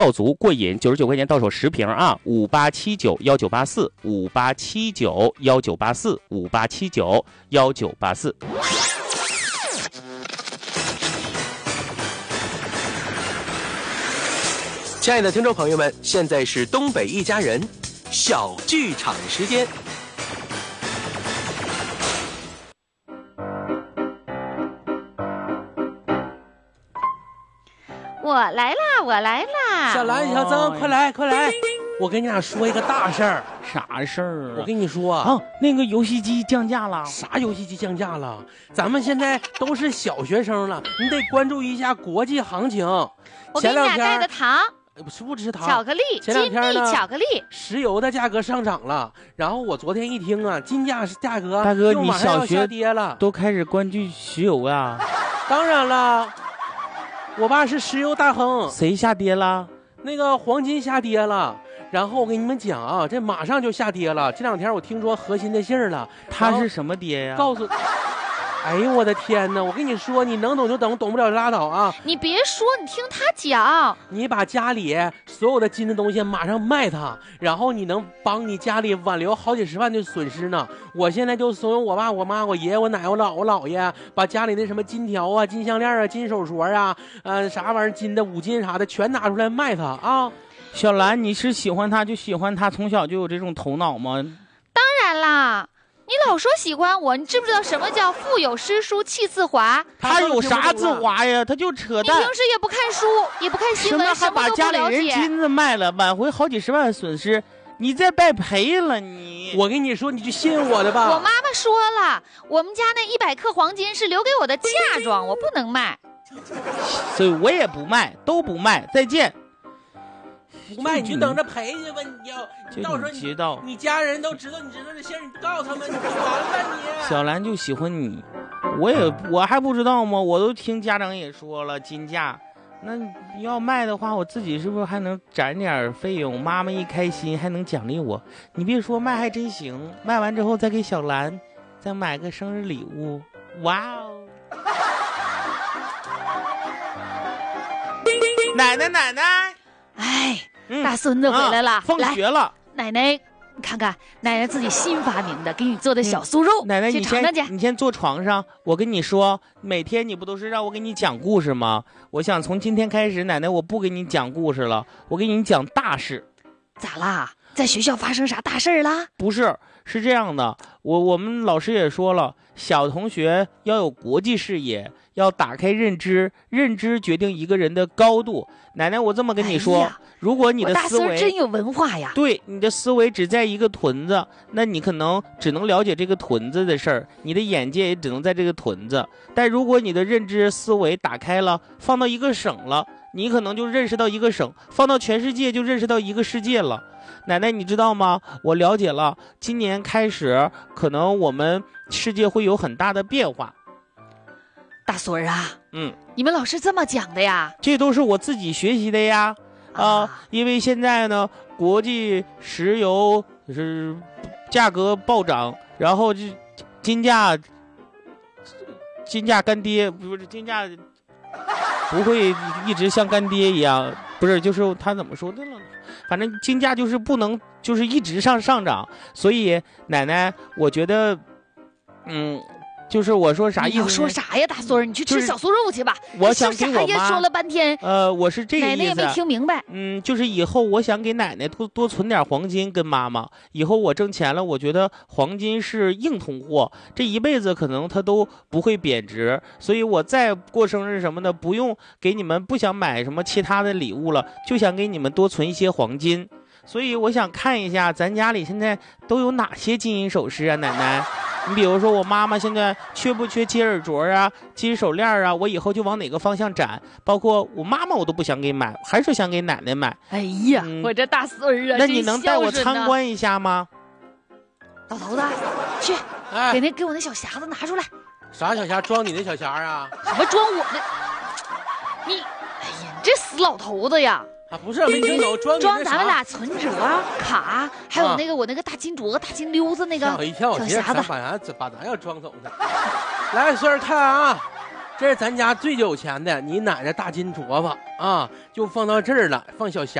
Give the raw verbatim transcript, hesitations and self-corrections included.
爆足过瘾，九十九块钱到手十瓶啊！五八七九幺九八四，五八七九幺九八四，五八七九幺九八四。 亲爱的听众朋友们，现在是东北一家人小剧场时间。 我来啦，我来啦！ 小兰、小曾，快来，快来！我跟你俩说一个大事儿。 啥事儿啊？ 我跟你说啊，那个游戏机降价了。 啥游戏机降价了？咱们现在都是小学生了，你得关注一下国际行情。 我给你俩带的糖。 不是不吃糖， 巧克力， 前两天呢， 巧克力， 石油的价格上涨了。然后我昨天一听啊，金价价格大哥，你小学下跌了， 都开始关注石油啊？ 当然了，我爸是石油大亨。 谁下跌了？ 那个黄金下跌了。然后我跟你们讲啊，这马上就下跌了。这两天我听说核心的信儿了， 它是什么跌呀？ 告诉。哎呦我的天哪！我跟你说，你能懂就懂，懂不了就拉倒啊！ 你别说，你听他讲。 你把家里所有的金的东西马上卖它，然后你能帮你家里挽留好几十万的损失呢。我现在就怂恿我爸、我妈、我爷爷、我奶奶、我姥、我姥爷，把家里那什么金条啊、金项链啊、金手镯啊，呃，啥玩意儿金的五金啥的，全拿出来卖它啊！ 小兰，你是喜欢他就喜欢他，从小就有这种头脑吗？ 当然啦。你老说喜欢我，你知不知道什么叫腹有诗书气自华？ 他有啥自华呀？他就扯淡。 你平时也不看书，也不看新闻， 什么还把家里人金子卖了，挽回好几十万损失，你再败赔了你。 我跟你说，你就信我的吧。 我妈妈说了，我们家那一百克黄金是留给我的嫁妆，我不能卖。 所以我也不卖，都不卖。再见。 不卖你就等着赔去吧！你要到时候知道你家人都知道你知道这事儿，你告诉他们，你就完了你。 小兰就喜欢你，我也我还不知道吗？我都听家长也说了金价，那要卖的话，我自己是不是还能攒点费用？妈妈一开心还能奖励我。你别说卖还真行，卖完之后再给小兰再买个生日礼物。哇哦！奶奶奶奶， 哎。嗯、大孙子回来了， 啊、放学了。 奶奶，你看看，奶奶自己新发明的，给你做的小酥肉。 嗯、奶奶， 去尝尝去。 你先坐床上，我跟你说，每天你不都是让我给你讲故事吗？我想从今天开始，奶奶我不给你讲故事了，我给你讲大事。 咋啦？在学校发生啥大事啦？ 不是，是这样的，我我们老师也说了，小同学要有国际视野，要打开认知，认知决定一个人的高度。奶奶，我这么跟你说， 哎、 如果你的思维真有文化呀， 对，你的思维只在一个屯子，那你可能只能了解这个屯子的事儿，你的眼界也只能在这个屯子。但如果你的认知思维打开了，放到一个省了，你可能就认识到一个省，放到全世界就认识到一个世界了。奶奶，你知道吗？我了解了，今年开始，可能我们世界会有很大的变化。 大孙儿啊， 嗯， 你们老师这么讲的呀？ 这都是我自己学习的呀，啊， 啊因为现在呢，国际石油是价格暴涨，然后这金价金价干跌，不是金价不会一直像干爹一样，不是，就是他怎么说的了？反正金价就是不能就是一直上上涨，所以奶奶，我觉得，嗯。就是我说啥意思？ 你要说啥呀，大孙儿？你去吃小酥肉去吧。 我想给我妈说了半天， 呃，我是这个意思。 奶奶也没听明白。 嗯，就是以后我想给奶奶多多存点黄金，跟妈妈。以后我挣钱了，我觉得黄金是硬通货，这一辈子可能它都不会贬值。所以我再过生日什么的，不用给你们，不想买什么其他的礼物了，就想给你们多存一些黄金。所以我想看一下咱家里现在都有哪些金银首饰啊，奶奶。你比如说我妈妈现在缺不缺金耳镯啊、金手链啊，我以后就往哪个方向展。包括我妈妈我都不想给买，还是想给奶奶买。 哎呀、嗯、我这大孙儿啊， 那你能带我参观一下吗？ 老头子去、哎、给那给我那小匣子拿出来。 啥小匣？装你那小匣啊？ 什么装我的？你哎呀，你这死老头子呀！ 啊，不是，没听懂，装装咱们俩存折、卡，还有那个、啊、我那个大金镯、大金溜子那个吓我一跳， 小匣子， 把咱把咱要装走的。来，孙儿看啊， 这是咱家最有钱的，你奶奶大金镯子啊，就放到这儿了，放小匣